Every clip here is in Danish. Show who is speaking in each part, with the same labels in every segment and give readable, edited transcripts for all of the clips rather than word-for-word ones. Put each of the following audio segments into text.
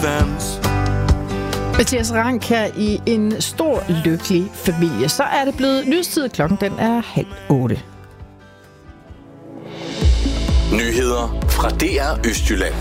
Speaker 1: Mathias Rank her i en stor, lykkelig familie. Så er det blevet nyhedstid. Klokken den er 7:30.
Speaker 2: Nyheder fra DR Østjylland.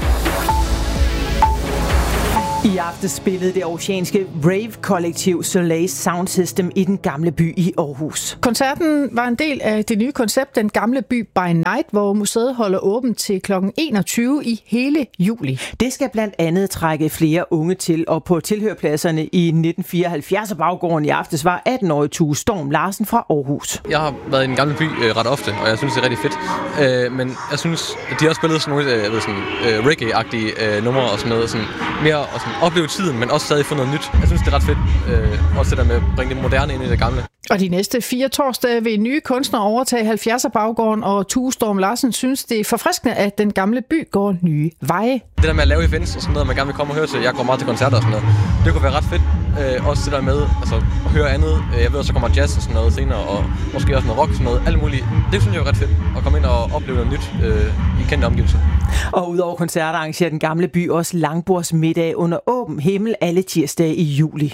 Speaker 3: I aftes spillede det aarhusianske rave-kollektiv Soleil Sound System i den gamle by i Aarhus.
Speaker 1: Koncerten var en del af det nye koncept, Den Gamle By by Night, hvor museet holder åbent til kl. 21 i hele juli.
Speaker 3: Det skal blandt andet trække flere unge til, og på tilhørpladserne i 1974 baggården i aftes var 18-årige Tue Storm Larsen fra Aarhus.
Speaker 4: Jeg har været i den gamle by ret ofte, og jeg synes, det er rigtig fedt. Men jeg synes, at de har spillet sådan nogle reggae-agtige numre og sådan noget, sådan mere og sådan opleve tiden, men også stadig få noget nyt. Jeg synes, det er ret fedt, også det der med at bringe det moderne ind i det gamle.
Speaker 1: Og de næste 4 torsdage vil nye kunstnere overtage 70'er-baggården, og Tue Storm Larsen synes, det er forfriskende, at den gamle by går nye veje.
Speaker 4: Det der med at lave events og sådan noget, man gerne vil komme og høre til. Jeg går meget til koncerter og sådan noget. Det kunne være ret fedt. Også det der med at høre andet. Jeg ved også, så kommer jazz og sådan noget senere, og måske også noget rock og sådan noget. Alt muligt. Det synes jeg er ret fedt, at komme ind og opleve noget nyt i kendte omgivelser.
Speaker 3: Og udover koncerter arrangerer den gamle by også langbordsmiddag under åben himmel alle tirsdage i juli.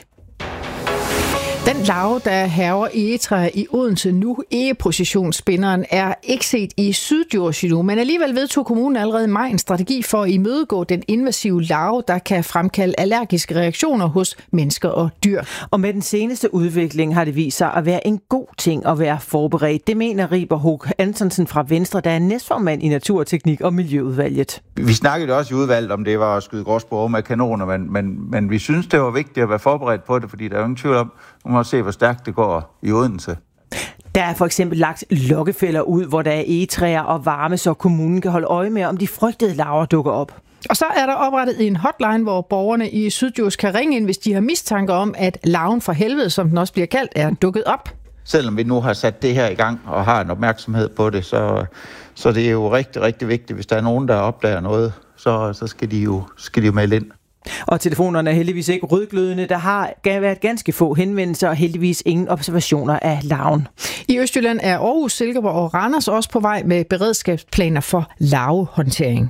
Speaker 1: Den larve, der hærger egetræer i Odense nu, egeprocessionsspinderen, er ikke set i Syddjurs endnu, men alligevel vedtog kommunen allerede i maj en strategi for at imødegå den invasive larve, der kan fremkalde allergiske reaktioner hos mennesker og dyr.
Speaker 3: Og med den seneste udvikling har det vist sig at være en god ting at være forberedt. Det mener Riber Hoek Antonsen fra Venstre, der er næstformand i Naturteknik- og Miljøudvalget.
Speaker 5: Vi snakkede også i udvalget, om det var at skyde gråsbord med kanoner, men vi synes, det var vigtigt at være forberedt på det, fordi der er jo ingen tvivl om, man må se, hvor stærkt det går i Odense.
Speaker 3: Der er for eksempel lagt lokkefælder ud, hvor der er egetræer og varme, så kommunen kan holde øje med, om de frygtede larver dukker op.
Speaker 1: Og så er der oprettet en hotline, hvor borgerne i Syddjurs kan ringe ind, hvis de har mistanke om, at larven fra helvede, som den også bliver kaldt, er dukket op.
Speaker 5: Selvom vi nu har sat det her i gang og har en opmærksomhed på det, så det er jo rigtig, rigtig vigtigt. Hvis der er nogen, der opdager noget, så skal de jo melde ind.
Speaker 3: Og telefonerne er heldigvis ikke rødglødende. Der har været ganske få henvendelser og heldigvis ingen observationer af larven.
Speaker 1: I Østjylland er Aarhus, Silkeborg og Randers også på vej med beredskabsplaner for larvehåndtering.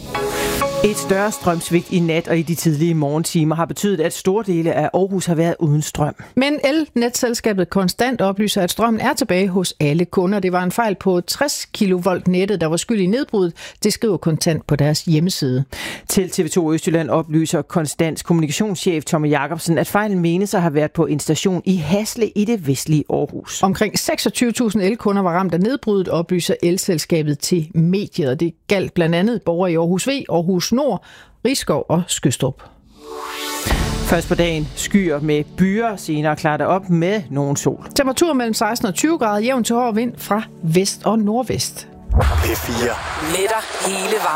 Speaker 3: Et større strømsvigt i nat og i de tidlige morgentimer har betydet, at store dele af Aarhus har været uden strøm.
Speaker 1: Men elnetselskabet Konstant oplyser, at strømmen er tilbage hos alle kunder. Det var en fejl på 60 kV nettet, der var skyld i nedbruddet. Det skriver Kontant på deres hjemmeside.
Speaker 3: Til TV2 Østjylland oplyser Konstants kommunikationschef Tommy Jacobsen, at fejlen menes at have været på en station i Hasle i det vestlige Aarhus.
Speaker 1: Omkring 26.000 elkunder var ramt af nedbruddet, oplyser elselskabet til mediet. Og det galt blandt andet borgere i Aarhus V, Aarhus Nord, Risskov og Skystrup.
Speaker 3: Først på dagen skyer med byer, senere klarer det op med nogen sol.
Speaker 1: Temperatur mellem 16 og 20 grader, jævn til hård vind fra vest og nordvest.
Speaker 2: P4.
Speaker 6: Letter hele vejen.